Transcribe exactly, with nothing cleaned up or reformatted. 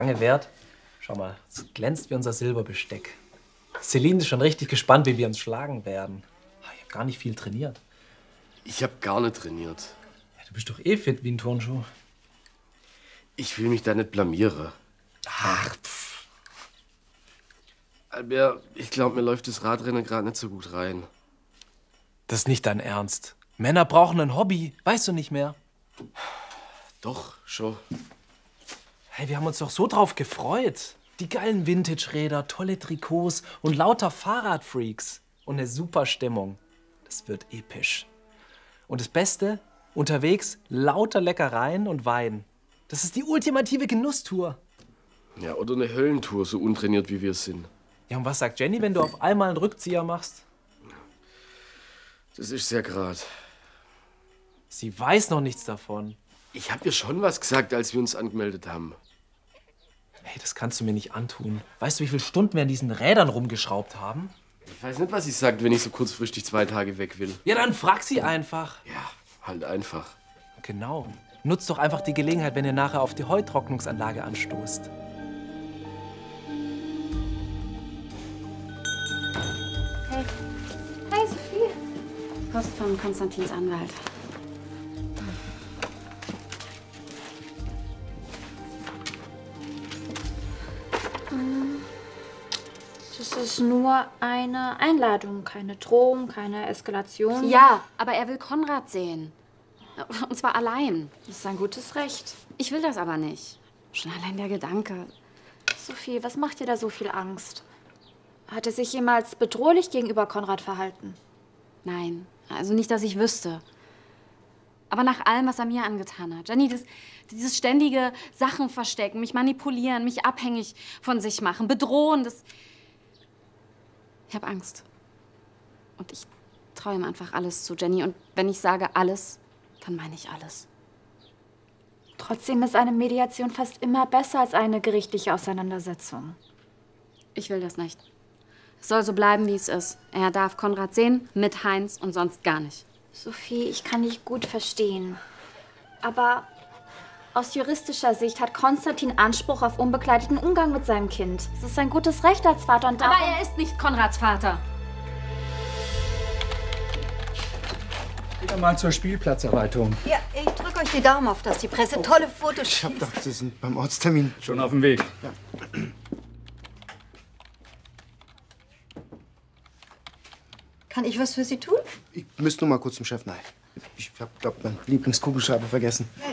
Lange Wert. Schau mal, es glänzt wie unser Silberbesteck. Celine ist schon richtig gespannt, wie wir uns schlagen werden. Ich habe gar nicht viel trainiert. Ich habe gar nicht trainiert. Ja, du bist doch eh fit wie ein Turnschuh. Ich will mich da nicht blamieren. Ach, pff. Albert, ich glaube, mir läuft das Radrennen gerade nicht so gut rein. Das ist nicht dein Ernst. Männer brauchen ein Hobby. Weißt du nicht mehr? Doch, schon. Hey, wir haben uns doch so drauf gefreut. Die geilen Vintage-Räder, tolle Trikots und lauter Fahrradfreaks. Und eine super Stimmung. Das wird episch. Und das Beste, unterwegs lauter Leckereien und Wein. Das ist die ultimative Genusstour. Ja, oder eine Höllentour, so untrainiert wie wir sind. Ja, und was sagt Jenny, wenn du auf einmal einen Rückzieher machst? Das ist sehr grad. Sie weiß noch nichts davon. Ich hab ihr schon was gesagt, als wir uns angemeldet haben. Hey, das kannst du mir nicht antun. Weißt du, wie viele Stunden wir an diesen Rädern rumgeschraubt haben? Ich weiß nicht, was sie sagt, wenn ich so kurzfristig zwei Tage weg will. Ja, dann frag sie einfach. Ja, halt einfach. Genau. Nutzt doch einfach die Gelegenheit, wenn ihr nachher auf die Heutrocknungsanlage anstoßt. Hey. Hey, Sophie. Post von Konstantins Anwalt. Das ist nur eine Einladung, keine Drohung, keine Eskalation. Ja, aber er will Konrad sehen. Und zwar allein. Das ist sein gutes Recht. Ich will das aber nicht. Schon allein der Gedanke. Sophie, was macht dir da so viel Angst? Hat er sich jemals bedrohlich gegenüber Konrad verhalten? Nein, also nicht, dass ich wüsste. Aber nach allem, was er mir angetan hat. Jenny, das, dieses ständige Sachen verstecken, mich manipulieren, mich abhängig von sich machen, bedrohen, das... Ich habe Angst. Und ich traue ihm einfach alles zu, Jenny. Und wenn ich sage alles, dann meine ich alles. Trotzdem ist eine Mediation fast immer besser als eine gerichtliche Auseinandersetzung. Ich will das nicht. Es soll so bleiben, wie es ist. Er darf Konrad sehen, mit Heinz und sonst gar nicht. Sophie, ich kann dich gut verstehen. Aber aus juristischer Sicht hat Konstantin Anspruch auf unbegleiteten Umgang mit seinem Kind. Es ist sein gutes Recht als Vater und darum... Aber er ist nicht Konrads Vater. Wieder mal zur Spielplatzerweiterung. Ja, ich drücke euch die Daumen auf, dass die Presse oh. tolle Fotos schießt. Ich hab gedacht, Sie sind beim Ortstermin. Schon auf dem Weg. Ja. Kann ich was für Sie tun? Ich müsste nur mal kurz zum Chef. Nein, ich hab, glaub, meine Lieblingskugelschreiber vergessen. Ja,